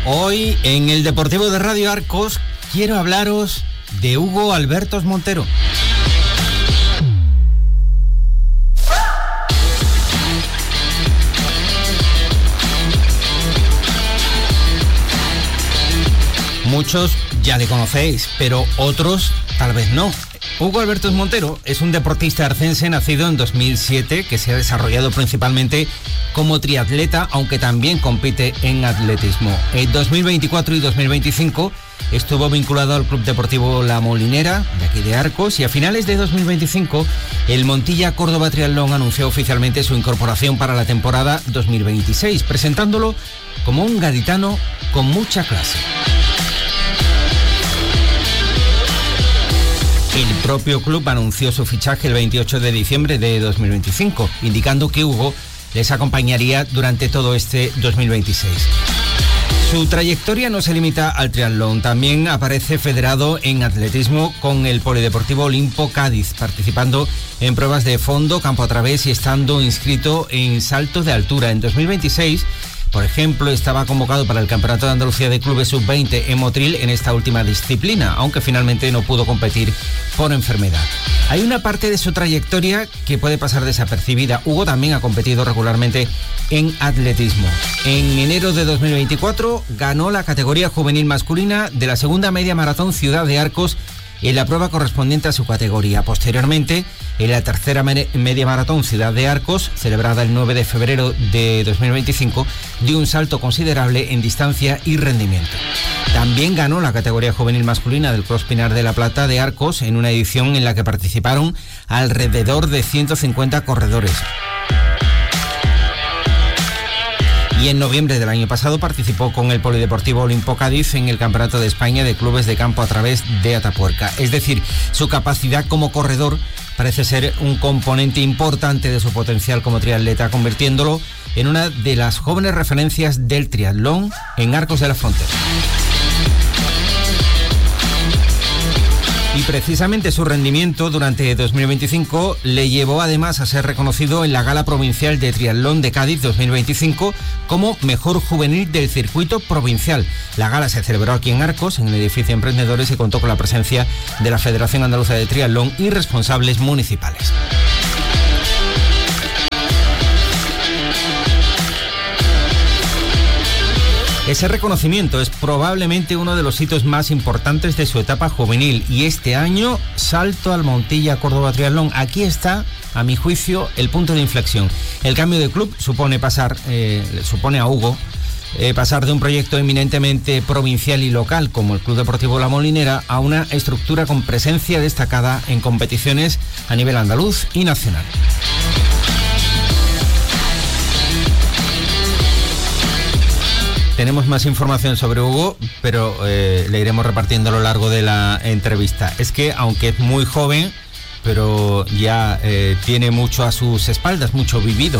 Hoy en el Deportivo de Radio Arcos quiero hablaros de Hugo Albertos Montero. Muchos ya le conocéis, pero otros tal vez no. Hugo Albertos Montero es un deportista arcense nacido en 2007 que se ha desarrollado principalmente como triatleta, aunque también compite en atletismo. En 2024 y 2025 estuvo vinculado al Club Deportivo La Molinera, de aquí de Arcos, y a finales de 2025 el Montilla Córdoba Triatlón anunció oficialmente su incorporación para la temporada 2026, presentándolo como un gaditano con mucha clase. El propio club anunció su fichaje el 28 de diciembre de 2025, indicando que Hugo les acompañaría durante todo este 2026. Su trayectoria no se limita al triatlón, también aparece federado en atletismo con el Polideportivo Olimpo Cádiz, participando en pruebas de fondo, campo a través y estando inscrito en saltos de altura. En 2026, por ejemplo, estaba convocado para el Campeonato de Andalucía de Clubes Sub-20 en Motril en esta última disciplina, aunque finalmente no pudo competir por enfermedad. Hay una parte de su trayectoria que puede pasar desapercibida. Hugo también ha competido regularmente en atletismo. En enero de 2024 ganó la categoría juvenil masculina de la segunda media maratón Ciudad de Arcos en la prueba correspondiente a su categoría. Posteriormente, en la tercera media maratón Ciudad de Arcos, celebrada el 9 de febrero de 2025, dio un salto considerable en distancia y rendimiento. También ganó la categoría juvenil masculina del Cross Pinar de la Plata de Arcos en una edición en la que participaron alrededor de 150 corredores. Y en noviembre del año pasado participó con el Polideportivo Olimpo Cádiz en el Campeonato de España de Clubes de Campo a través de Atapuerca. Es decir, su capacidad como corredor parece ser un componente importante de su potencial como triatleta, convirtiéndolo en una de las jóvenes referencias del triatlón en Arcos de la Frontera. Y precisamente su rendimiento durante 2025 le llevó además a ser reconocido en la Gala Provincial de Triatlón de Cádiz 2025 como mejor juvenil del circuito provincial. La gala se celebró aquí en Arcos, en el edificio Emprendedores, y contó con la presencia de la Federación Andaluza de Triatlón y responsables municipales. Ese reconocimiento es probablemente uno de los hitos más importantes de su etapa juvenil, y este año salto al Montilla Córdoba Triatlón. Aquí está, a mi juicio, el punto de inflexión. El cambio de club supone a Hugo pasar de un proyecto eminentemente provincial y local como el Club Deportivo La Molinera a una estructura con presencia destacada en competiciones a nivel andaluz y nacional. Tenemos más información sobre Hugo, pero le iremos repartiendo a lo largo de la entrevista. Es que, aunque es muy joven, pero ya tiene mucho a sus espaldas, mucho vivido.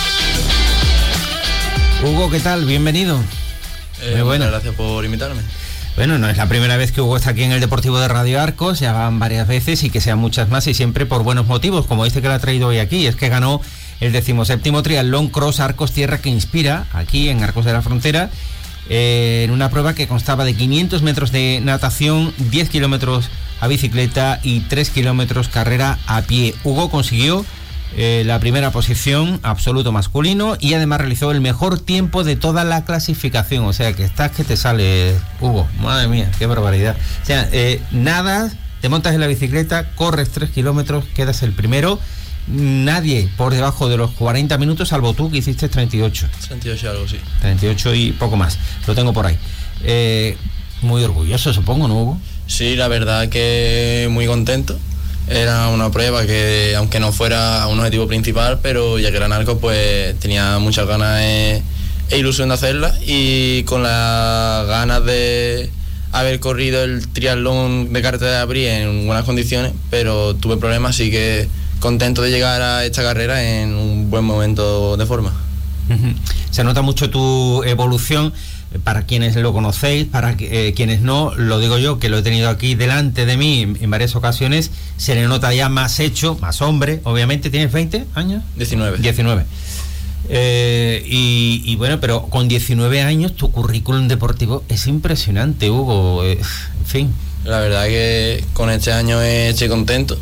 Hugo, ¿qué tal? Bienvenido. Muy buenas. Gracias por invitarme. Bueno, no es la primera vez que Hugo está aquí en el Deportivo de Radio Arcos, ya van varias veces y que sean muchas más, y siempre por buenos motivos, como dice que lo ha traído hoy aquí. Es que ganó el 17º Triatlón Cross Arcos Tierra que Inspira, aquí en Arcos de la Frontera, en una prueba que constaba de 500 metros de natación, 10 kilómetros a bicicleta y 3 kilómetros carrera a pie. Hugo consiguió la primera posición absoluto masculino y además realizó el mejor tiempo de toda la clasificación. O sea, que estás que te sale, Hugo. Madre mía, qué barbaridad. O sea, nadas, te montas en la bicicleta, corres 3 kilómetros, quedas el primero. Nadie por debajo de los 40 minutos, salvo tú, que hiciste 38. 38 y algo, sí. 38 y poco más, lo tengo por ahí. Muy orgulloso, supongo, ¿no, Hugo? Sí, la verdad que muy contento. Era una prueba que, aunque no fuera un objetivo principal, pero ya que era en Arcos, pues tenía muchas ganas e ilusión de hacerla, y con las ganas de haber corrido el triatlón de carretera de Abril en buenas condiciones, pero tuve problemas, así que contento de llegar a esta carrera en un buen momento de forma. Se nota mucho tu evolución. Para quienes lo conocéis, para quienes no, lo digo yo, que lo he tenido aquí delante de mí en varias ocasiones, se le nota ya más hecho, más hombre, obviamente. ¿Tienes 20 años? 19. Y bueno, pero con 19 años tu currículum deportivo es impresionante, Hugo. En fin. La verdad que con este año estoy contento.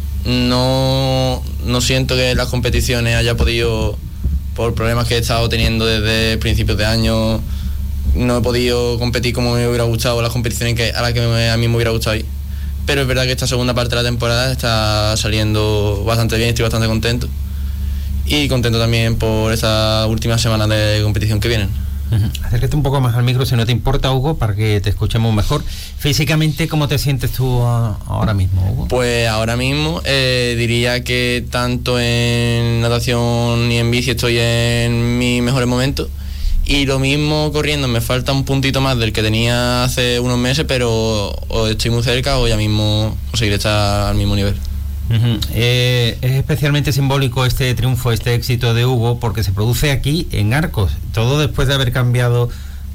No siento que en las competiciones haya podido, por problemas que he estado teniendo desde principios de año, no he podido competir como me hubiera gustado, las competiciones a las que a mí me hubiera gustado ir. Pero es verdad que esta segunda parte de la temporada está saliendo bastante bien, estoy bastante contento. Y contento también por estas últimas semanas de competición que vienen. Acércate un poco más al micro si no te importa, Hugo, para que te escuchemos mejor. Físicamente, ¿cómo te sientes tú ahora mismo, Hugo? Pues ahora mismo diría que tanto en natación y en bici estoy en mis mejores momentos, y lo mismo corriendo, me falta un puntito más del que tenía hace unos meses, pero o estoy muy cerca o ya mismo conseguiré estar al mismo nivel. Es especialmente simbólico este triunfo, este éxito de Hugo, porque se produce aquí en Arcos, todo después de haber cambiado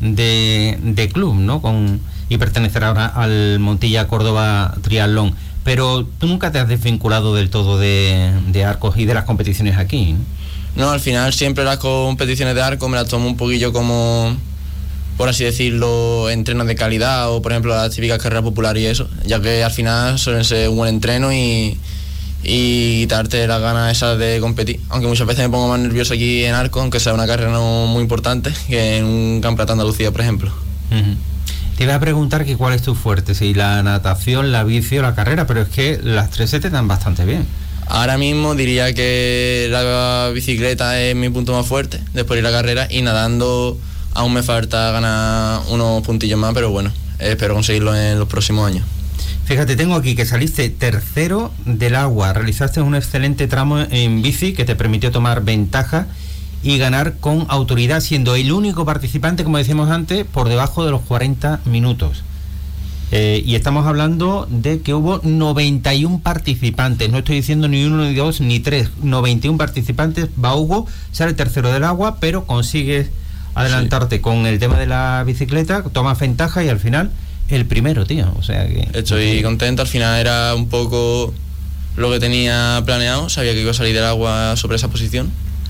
de club, ¿no? Y pertenecer ahora al Montilla Córdoba Triatlón. Pero tú nunca te has desvinculado del todo de Arcos y de las competiciones aquí, ¿no? No, al final siempre las competiciones de Arcos me las tomo un poquillo como, por así decirlo, entrenos de calidad, o por ejemplo las típicas carreras populares y eso, ya que al final suelen ser un buen entreno y quitarte las ganas esas de competir, aunque muchas veces me pongo más nervioso aquí en Arcos, aunque sea una carrera no muy importante, que en un campeonato de Andalucía, por ejemplo. Te iba a preguntar que cuál es tu fuerte, si la natación, la bici o la carrera, pero es que las tres se te dan bastante bien. Ahora mismo diría que la bicicleta es mi punto más fuerte, después de la carrera, y nadando aún me falta ganar unos puntillos más, pero bueno, espero conseguirlo en los próximos años. Fíjate, tengo aquí que saliste tercero del agua, realizaste un excelente tramo en bici que te permitió tomar ventaja y ganar con autoridad, siendo el único participante, como decíamos antes, por debajo de los 40 minutos. Y estamos hablando de que hubo 91 participantes, no estoy diciendo ni uno, ni dos, ni tres, 91 participantes. Va Hugo, sale tercero del agua, pero consigues adelantarte con el tema de la bicicleta, tomas ventaja y al final el primero, tío. O sea que estoy contento, al final era un poco lo que tenía planeado, sabía que iba a salir del agua sobre esa posición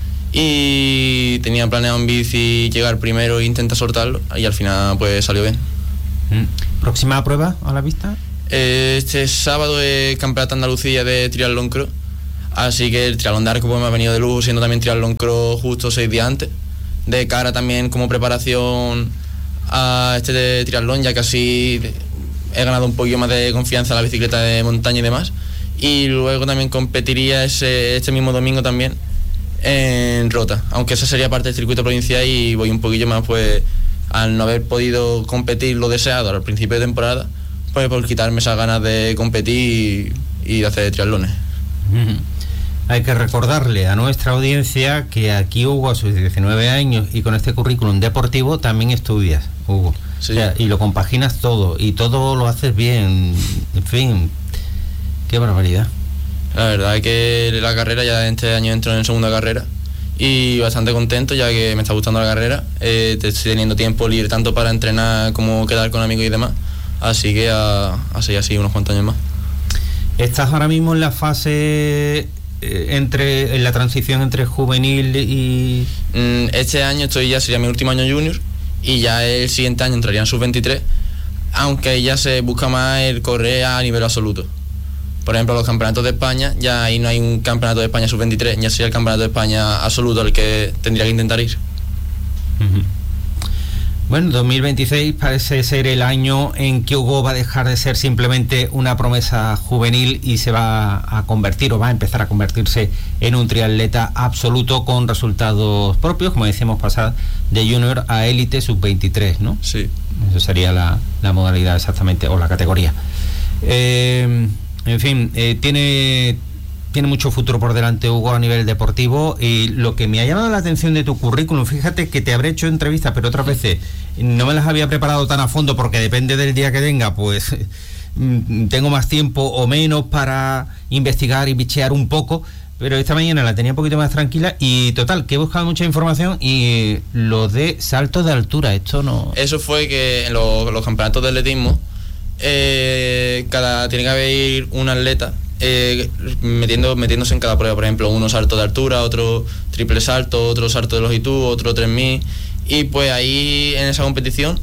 y tenía planeado en bici llegar primero e intentar soltarlo, y al final pues salió bien. ¿Próxima prueba a la vista? Este sábado es Campeonato de Andalucía de Triatlón Cross, así que el triatlón de Arcos pues me ha venido de lujo, siendo también Triatlón Cross justo 6 días antes, de cara también como preparación a este de triatlón, ya que así he ganado un poquito más de confianza en la bicicleta de montaña y demás, y luego también competiría este mismo domingo también en Rota, aunque esa sería parte del circuito provincial, y voy un poquillo más pues al no haber podido competir lo deseado al principio de temporada, pues por quitarme esas ganas de competir y de hacer triatlones. Hay que recordarle a nuestra audiencia que aquí Hugo, a sus 19 años y con este currículum deportivo, también estudias, Hugo. Sí. O sea, y lo compaginas todo, y todo lo haces bien. En fin, qué barbaridad. La verdad es que la carrera, ya este año entro en segunda carrera y bastante contento, ya que me está gustando la carrera. Estoy teniendo tiempo libre tanto para entrenar como quedar con amigos y demás, así que a seguir así unos cuantos años más. ¿Estás ahora mismo en la fase en la transición entre juvenil y...? Este año sería mi último año junior, y ya el siguiente año entraría en sub-23, aunque ya se busca más el correr a nivel absoluto. Por ejemplo, los campeonatos de España, ya ahí no hay un campeonato de España sub-23, ya sería el campeonato de España absoluto el que tendría que intentar ir. Bueno, 2026 parece ser el año en que Hugo va a dejar de ser simplemente una promesa juvenil y se va a convertir, o va a empezar a convertirse en un triatleta absoluto con resultados propios, como decíamos, pasar de junior a élite sub-23, ¿no? Sí. Eso sería la modalidad exactamente, o la categoría. En fin, tiene mucho futuro por delante, Hugo, a nivel deportivo, y lo que me ha llamado la atención de tu currículum, fíjate que te habré hecho entrevistas, pero otras veces no me las había preparado tan a fondo, porque depende del día que tenga, pues tengo más tiempo o menos para investigar y bichear un poco, pero esta mañana la tenía un poquito más tranquila, y total, que he buscado mucha información, y lo de saltos de altura, esto no... Eso fue que en los campeonatos de atletismo, tiene que haber un atleta metiéndose en cada prueba. Por ejemplo, uno salto de altura, otro triple salto, otro salto de longitud, otro 3000. Y pues ahí en esa competición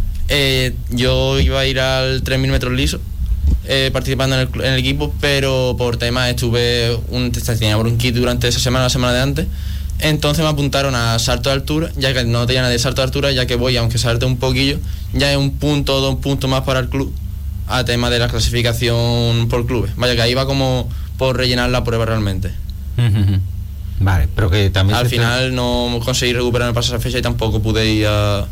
yo iba a ir al 3000 metros liso, participando en el equipo, pero por temas tenía bronquitis durante esa semana, la semana de antes. Entonces me apuntaron a salto de altura, ya que no tenía nadie de salto de altura, ya que voy, aunque salte un poquillo, ya es 1 punto o 2 puntos más para el club, a tema de la clasificación por clubes. Vaya, que ahí va como por rellenar la prueba realmente. Vale, pero que también... Al final no conseguí recuperarme para esa fecha y tampoco pude ir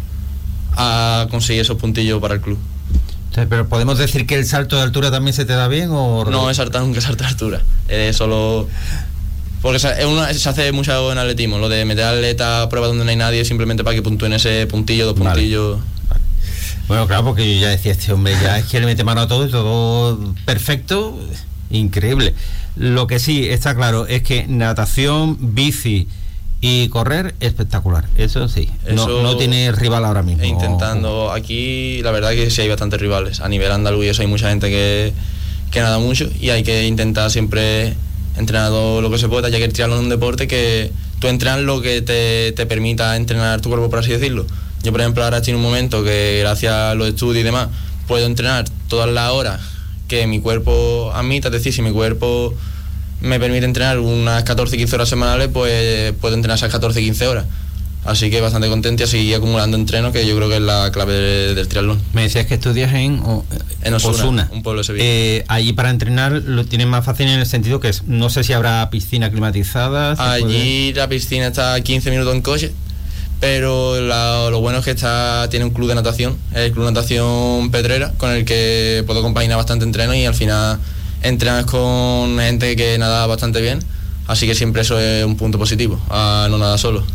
a conseguir esos puntillos para el club. Entonces, pero ¿podemos decir que el salto de altura también se te da bien o...? No he saltado nunca salto de altura, solo... Porque se hace mucho en atletismo, lo de meter al atleta a pruebas donde no hay nadie simplemente para que puntúen ese puntillo, 2 puntillos. Vale. Bueno, claro, porque yo ya decía, este hombre ya es que le mete mano a todo y todo perfecto, increíble. Lo que sí está claro es que natación, bici y correr, espectacular, eso sí, no tiene rival ahora mismo. Intentando, aquí la verdad que sí hay bastantes rivales, a nivel andaluz y eso hay mucha gente que nada mucho y hay que intentar siempre entrenar todo lo que se pueda, ya que el triatlón es un deporte que tú entrenas lo que te permita entrenar tu cuerpo, por así decirlo. Yo, por ejemplo, ahora estoy en un momento que gracias a los estudios y demás puedo entrenar todas las horas que mi cuerpo admita, es decir, si mi cuerpo me permite entrenar unas 14-15 horas semanales, pues puedo entrenar esas 14-15 horas. Así que bastante contento y seguir acumulando entrenos, que yo creo que es la clave del triatlón. Me decías que estudias en Osuna, un pueblo de Sevilla. Allí para entrenar lo tienes más fácil en el sentido que no sé si habrá piscina climatizada. Allí la piscina está a 15 minutos en coche, pero lo bueno es que tiene un club de natación, el Club de Natación Pedrera, con el que puedo compaginar bastante entreno y al final entrenas con gente que nada bastante bien, así que siempre eso es un punto positivo, a no nadar solo.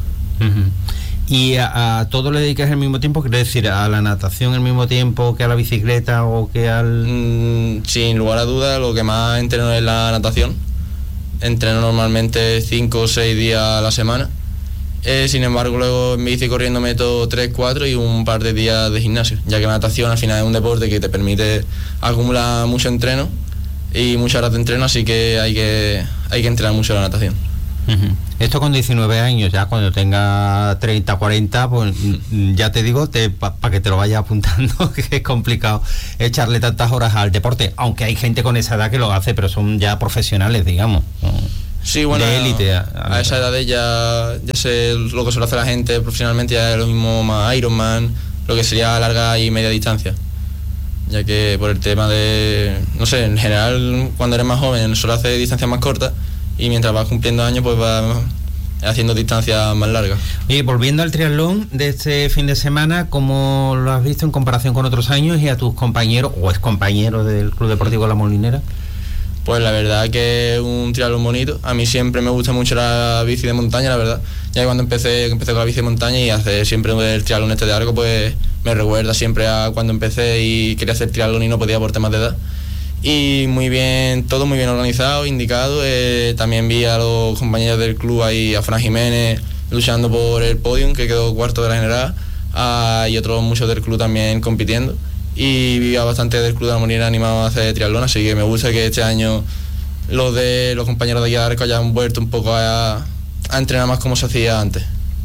¿Y a todo le dedicas el mismo tiempo? ¿Quiere decir a la natación el mismo tiempo que a la bicicleta o que al...? Sin lugar a dudas, lo que más entreno es la natación. Entreno normalmente 5 o 6 días a la semana. Sin embargo, luego en bici corriendo meto 3, 4 y un par de días de gimnasio, ya que la natación al final es un deporte que te permite acumular mucho entreno y muchas horas de entreno, así que hay que entrenar mucho la natación. Esto con 19 años, ya cuando tenga 30, 40, pues ya te digo, para que te lo vayas apuntando, que es complicado echarle tantas horas al deporte, aunque hay gente con esa edad que lo hace, pero son ya profesionales, digamos. Sí, bueno, de élite. A esa edad ya sé lo que suele hacer la gente profesionalmente, ya es lo mismo más Ironman, lo que sería larga y media distancia. Ya que por el tema de, no sé, en general cuando eres más joven suele hacer distancias más cortas y mientras vas cumpliendo años pues vas haciendo distancias más largas. Y volviendo al triatlón de este fin de semana, ¿cómo lo has visto en comparación con otros años y a tus compañeros o excompañeros del Club Deportivo La Molinera? Pues la verdad que es un triatlón bonito. A mí siempre me gusta mucho la bici de montaña, la verdad. Ya que cuando empecé con la bici de montaña y hacer siempre el triatlón de arco, pues me recuerda siempre a cuando empecé y quería hacer triatlón y no podía por temas de edad. Y muy bien, todo muy bien organizado, indicado. También vi a los compañeros del club ahí, a Fran Jiménez luchando por el podium, que quedó cuarto de la general, y otros muchos del club también compitiendo. Y vi a bastante del Club de La Molinera animado a hacer triatlón, así que me gusta que este año los compañeros de aquí de Arco hayan vuelto un poco a entrenar más como se hacía antes.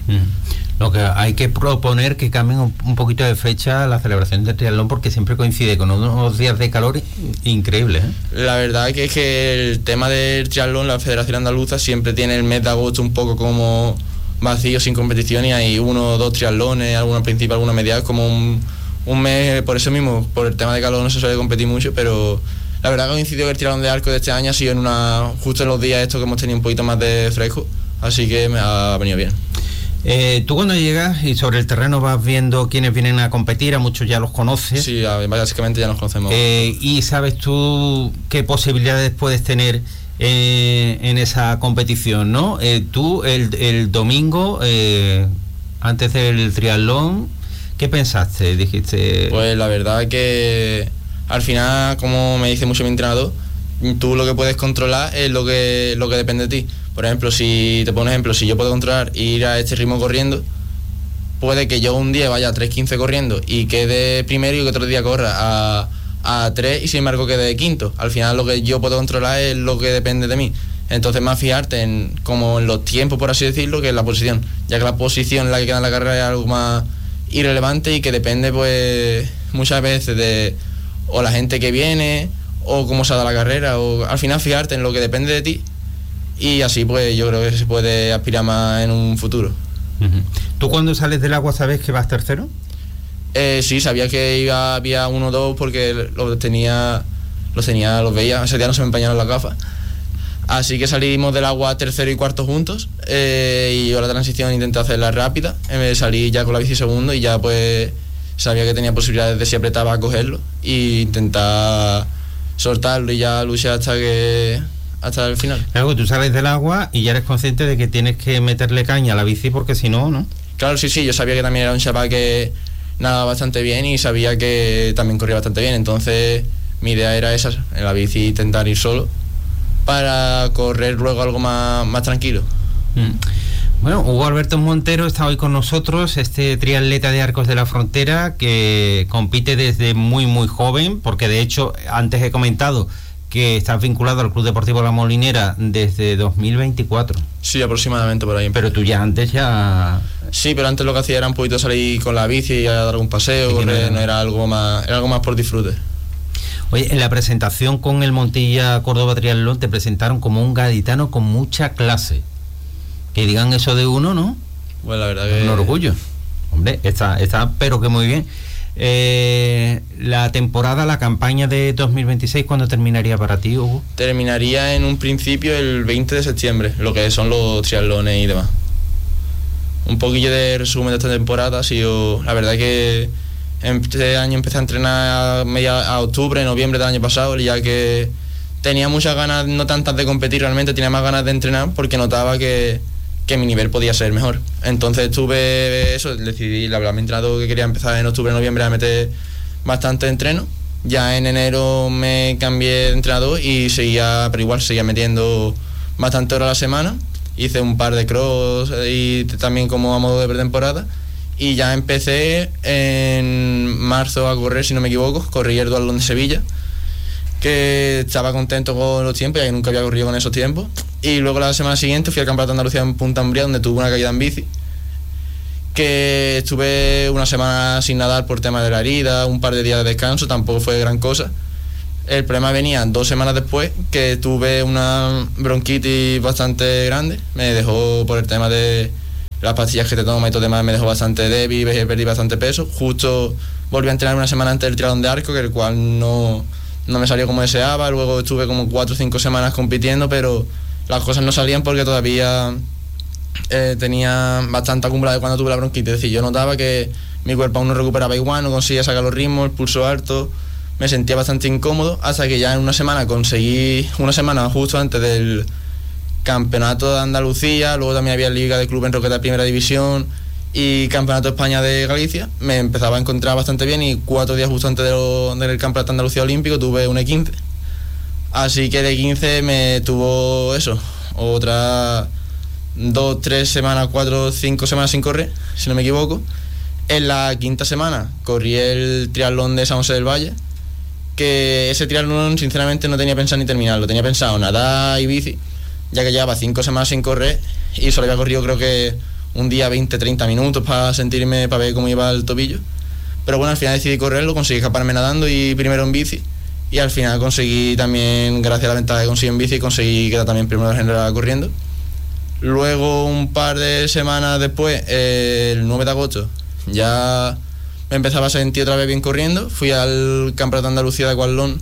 Lo que hay que proponer que cambien un poquito de fecha la celebración del triatlón, porque siempre coincide con unos días de calor increíbles. La verdad que es que el tema del triatlón, la Federación Andaluza siempre tiene el mes de agosto un poco como vacío, sin competición, y hay 1 o 2 triatlones, alguna principal, alguna media, como un mes. Por eso mismo, por el tema de calor no se suele competir mucho, pero la verdad que coincidió que el triatlón de Arco de este año ha sido justo en los días estos que hemos tenido un poquito más de fresco, así que me ha venido bien. Tú cuando llegas y sobre el terreno vas viendo quiénes vienen a competir, a muchos ya los conoces. Sí, básicamente ya nos conocemos. Y sabes tú qué posibilidades puedes tener en esa competición, ¿no? Tú el domingo, antes del triatlón, ¿qué pensaste? Dijiste... Pues la verdad que al final, como me dice mucho mi entrenador, tú lo que puedes controlar es lo que depende de ti. Por ejemplo, si yo puedo controlar ir a este ritmo corriendo, puede que yo un día vaya a 3:15 corriendo y quede primero y que otro día corra a 3 y sin embargo quedé de quinto. Al final lo que yo puedo controlar es lo que depende de mí. Entonces más fijarte en como en los tiempos, por así decirlo, que en la posición, ya que la posición en la que queda en la carrera es algo más irrelevante y que depende pues muchas veces de o la gente que viene o cómo se ha dado la carrera, o al final fijarte en lo que depende de ti y así pues yo creo que se puede aspirar más en un futuro. ¿Tú cuando sales del agua sabes que vas tercero? Sí, sabía que había 1 o 2 porque los veía, ese día no se me empañaron las gafas. Así que salimos del agua tercero y cuarto juntos y yo la transición intenté hacerla rápida, salí ya con la bici segundo y ya pues sabía que tenía posibilidades de si apretaba a cogerlo e intentar soltarlo y ya luchar hasta el final. Claro, tú sales del agua y ya eres consciente de que tienes que meterle caña a la bici porque si no, ¿no? Claro, sí, yo sabía que también era un chaval que nadaba bastante bien y sabía que también corría bastante bien, entonces mi idea era esa, en la bici intentar ir solo para correr luego algo más tranquilo. Bueno, Hugo Alberto Montero está hoy con nosotros, este triatleta de Arcos de la Frontera que compite desde muy muy joven, porque de hecho antes he comentado que estás vinculado al Club Deportivo La Molinera desde 2024. Sí, aproximadamente por ahí. Pero tú ya antes ya... Sí, pero antes lo que hacía era un poquito salir con la bici y a dar un paseo, no era algo más, era algo más por disfrute. Oye, en la presentación con el Montilla Córdoba Triatlón te presentaron como un gaditano con mucha clase. Que digan eso de uno, ¿no? Pues la verdad que... Un orgullo. Hombre, está pero que muy bien. La temporada, la campaña de 2026, ¿cuándo terminaría para ti, Hugo? Terminaría en un principio el 20 de septiembre, lo que son los triatlones y demás. Un poquillo de resumen de esta temporada ha sido... La verdad que este año empecé a entrenar a octubre, noviembre del año pasado, ya que tenía muchas ganas, no tantas de competir realmente, tenía más ganas de entrenar porque notaba que mi nivel podía ser mejor. Entonces decidí, la verdad, mi entrenador que quería empezar en octubre, noviembre a meter bastante entreno. Ya en enero me cambié de entrenador y seguía metiendo bastante horas a la semana. Hice un par de cross y también como a modo de pretemporada. Y ya empecé en marzo a correr, si no me equivoco, corrí el Duatlón de Sevilla, que estaba contento con los tiempos, ya que nunca había corrido con esos tiempos. Y luego la semana siguiente fui al Campeonato de Andalucía en Punta Umbría, donde tuve una caída en bici, que estuve una semana sin nadar por tema de la herida, un par de días de descanso, tampoco fue gran cosa. El problema venía 2 semanas después, que tuve una bronquitis bastante grande, me dejó por el tema de las pastillas que te tomas y todo demás, me dejó bastante débil, perdí bastante peso. Justo volví a entrenar una semana antes del triatlón de Arco, que el cual no me salió como deseaba. Luego estuve como 4 o 5 semanas compitiendo, pero las cosas no salían porque todavía tenía bastante acumulado de cuando tuve la bronquitis. Es decir, yo notaba que mi cuerpo aún no recuperaba igual, no conseguía sacar los ritmos, el pulso alto, me sentía bastante incómodo, hasta que ya en una semana justo antes del Campeonato de Andalucía, luego también había Liga de Club en Roqueta Primera División y Campeonato de España de Galicia, me empezaba a encontrar bastante bien y 4 días justo antes del Campeonato de Andalucía Olímpico tuve un E15. Así que el E15 me tuvo otras 2, 3 semanas, 4, 5 semanas sin correr, si no me equivoco. En la quinta semana corrí el triatlón de San José del Valle, que ese triatlón sinceramente no tenía pensado ni terminarlo, tenía pensado nadar y bici, ya que llevaba 5 semanas sin correr y solo había corrido creo que un día 20-30 minutos para ver cómo iba el tobillo. Pero bueno, al final decidí correrlo, conseguí escaparme nadando y primero en bici, y al final conseguí también, gracias a la ventaja que conseguí en bici, conseguí quedar también primero en general corriendo. Luego un par de semanas después, el 9 de agosto, ya me empezaba a sentir otra vez bien corriendo. Fui al Campeonato de Andalucía de Aquatlón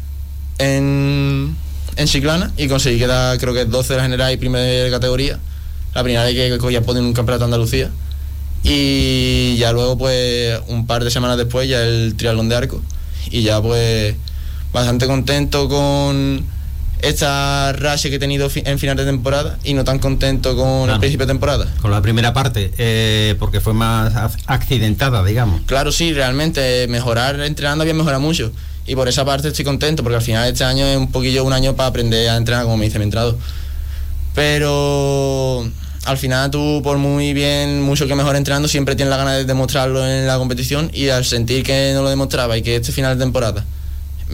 en Chiclana y conseguí quedar creo que 12 de la general y primera categoría, la primera vez que cogía podio en un Campeonato de Andalucía. Y ya luego pues un par de semanas después ya el triatlón de Arco, y ya pues bastante contento con esta racha que he tenido en final de temporada y no tan contento con el principio de temporada. Con la primera parte, porque fue más accidentada, digamos. Claro, sí, realmente mejorar entrenando había mejorado mucho y por esa parte estoy contento, porque al final este año es un año para aprender a entrenar, como me dice mi entrenador. Pero al final tú, por mucho que mejor entrenando, siempre tienes la gana de demostrarlo en la competición, y al sentir que no lo demostraba y que este final de temporada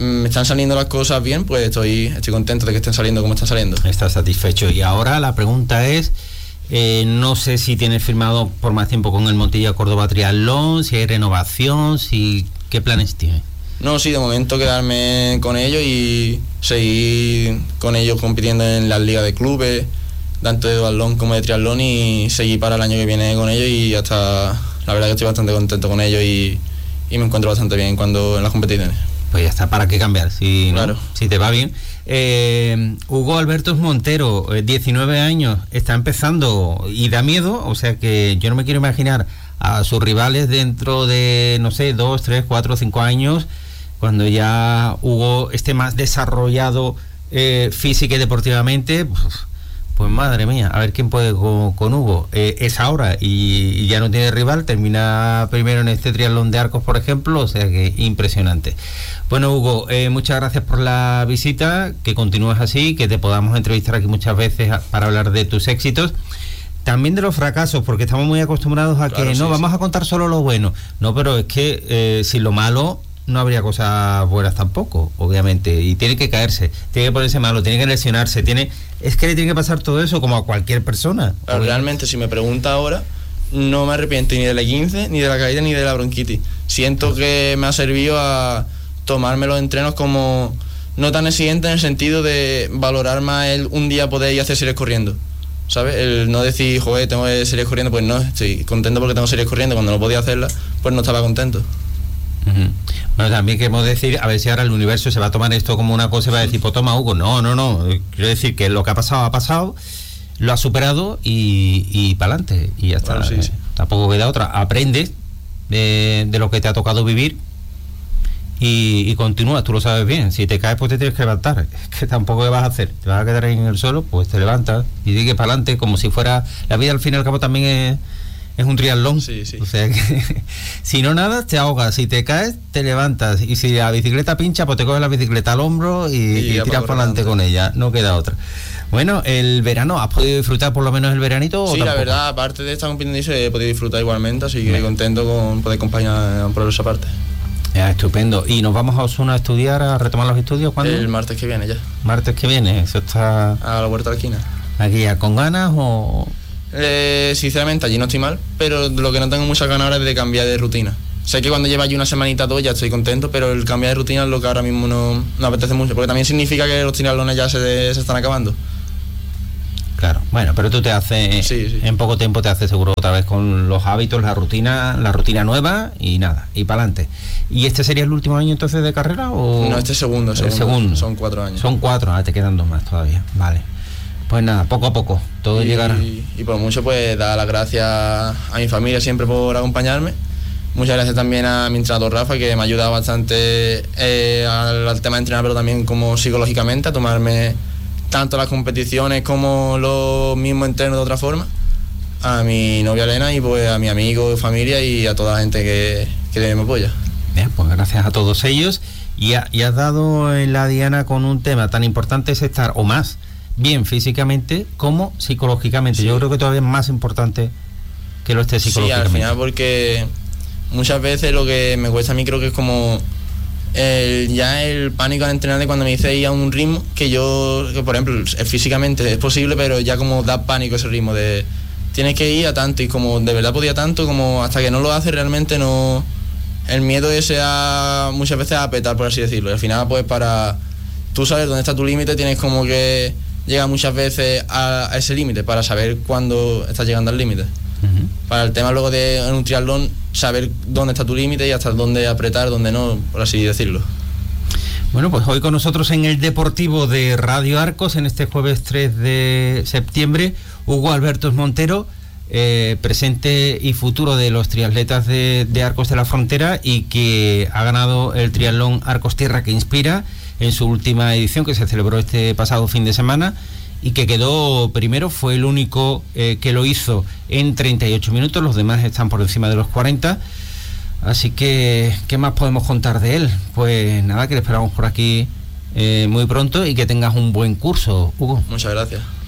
me están saliendo las cosas bien, pues estoy contento de que estén saliendo como están saliendo. Estás satisfecho. Y ahora la pregunta es, no sé si tienes firmado por más tiempo con el Montilla Córdoba Triatlón, si hay renovación, ¿qué planes tienes? No, sí, de momento quedarme con ellos y seguir con ellos compitiendo en las ligas de clubes, tanto de duatlón como de triatlón, y seguir para el año que viene con ellos, y hasta la verdad que estoy bastante contento con ellos y me encuentro bastante bien en las competiciones. Pues ya está, ¿para qué cambiar? Claro. Si te va bien. Hugo Albertos Montero, 19 años, está empezando y da miedo, o sea que yo no me quiero imaginar a sus rivales dentro de, no sé, 2, 3, 4, 5 años, cuando ya Hugo esté más desarrollado física y deportivamente. Pues madre mía, a ver quién puede con Hugo. Es ahora y ya no tiene rival, termina primero en este triatlón de Arcos, por ejemplo, o sea que impresionante. Bueno, Hugo, muchas gracias por la visita, que continúes así, que te podamos entrevistar aquí muchas veces para hablar de tus éxitos, también de los fracasos, porque estamos muy acostumbrados a que vamos a contar solo lo bueno. No, pero es que sin lo malo no habría cosas buenas tampoco, obviamente, y tiene que caerse, tiene que ponerse malo, tiene que lesionarse, es que le tiene que pasar todo eso como a cualquier persona. Pero realmente, si me pregunta ahora, no me arrepiento ni de la 15, ni de la caída, ni de la bronquitis. Siento que me ha servido a tomarme los entrenos como no tan exigente, en el sentido de valorar más un día poder ir a hacer series corriendo, ¿sabes? El no decir, joder, tengo series corriendo, pues no, estoy contento porque tengo series corriendo. Cuando no podía hacerlas, pues no estaba contento. Bueno, también queremos decir, a ver si ahora el universo se va a tomar esto como una cosa y va a decir, pues toma, Hugo, no, quiero decir que lo que ha pasado, lo ha superado y para adelante, y ya está. Bueno, sí. Tampoco queda otra, aprendes de lo que te ha tocado vivir y continúas, tú lo sabes bien. Si te caes, pues te tienes que levantar, es que tampoco, ¿qué vas a hacer? Te vas a quedar ahí en el suelo, pues te levantas y sigues para adelante, como si fuera, la vida al fin y al cabo también es un triatlón. Sí. O sea que si no nadas, te ahogas, si te caes, te levantas, y si la bicicleta pincha, pues te coges la bicicleta al hombro y tiras para adelante con ella, no queda otra. Bueno, el verano, ¿has podido disfrutar por lo menos el veranito? Sí, la verdad, aparte de esta competición he podido disfrutar igualmente, así que contento con poder acompañar por esa parte. Estupendo. ¿Y nos vamos a Osuna a estudiar, a retomar los estudios? ¿Cuándo? El martes que viene ya. Martes que viene, eso está... A la vuelta de la esquina. ¿Aquí ya con ganas o...? Sinceramente allí no estoy mal, pero lo que no tengo muchas ganas ahora es de cambiar de rutina. Sé que cuando lleva allí una semanita o dos ya estoy contento, pero el cambiar de rutina es lo que ahora mismo no apetece mucho, porque también significa que los triatlones ya se están acabando. Claro, bueno, pero tú te haces, en poco tiempo te haces seguro otra vez con los hábitos, la rutina nueva y nada, y para adelante. ¿Y este sería el último año entonces de carrera o...? No, este es segundo. Son 4 años. Son 4, te quedan 2 más todavía, vale. Pues nada, poco a poco, todo llegará. Y por mucho, pues dar las gracias a mi familia siempre por acompañarme. Muchas gracias también a mi entrenador Rafa, que me ha ayudado bastante al tema de entrenar, pero también como psicológicamente, a tomarme tanto las competiciones como los mismos entrenos de otra forma. A mi novia Elena y pues a mi amigo, familia y a toda la gente que me apoya. Bien, pues gracias a todos ellos. Y has dado en la diana con un tema tan importante, es estar o más bien físicamente como psicológicamente. Sí. Yo creo que todavía es más importante que lo esté psicológicamente. Sí, al final, porque muchas veces lo que me cuesta a mí creo que es como el pánico al entrenar de cuando me dice ir a un ritmo que por ejemplo físicamente es posible, pero ya como da pánico ese ritmo de tienes que ir a tanto, y como de verdad podía tanto, como hasta que no lo hace realmente no, el miedo ese muchas veces a petar, por así decirlo, y al final pues para tú saber dónde está tu límite tienes como que llegar muchas veces a ese límite para saber cuándo estás llegando al límite. Para el tema luego de en un triatlón, saber dónde está tu límite y hasta dónde apretar, dónde no, por así decirlo. Bueno, pues hoy con nosotros en el Deportivo de Radio Arcos, en este jueves 3 de septiembre, Hugo Albertos Montero, presente y futuro de los triatletas de Arcos de la Frontera, y que ha ganado el triatlón Arcos Tierra que Inspira en su última edición, que se celebró este pasado fin de semana, y que quedó primero, fue el único que lo hizo en 38 minutos, los demás están por encima de los 40, así que, ¿qué más podemos contar de él? Pues nada, que le esperamos por aquí muy pronto y que tengas un buen curso, Hugo. Muchas gracias.